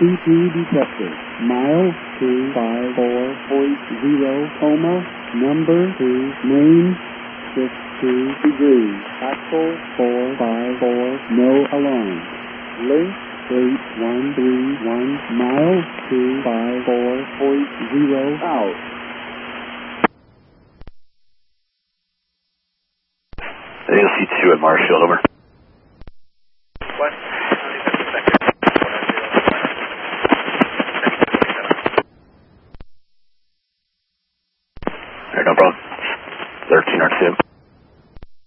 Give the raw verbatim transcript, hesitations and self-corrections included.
C P detected. Mile two five four point zero, coma, number two, name, six two degrees. Axle four five four, no alarm. Length eight one three one, mile two five four point zero, out. A C two at Marshfield, over.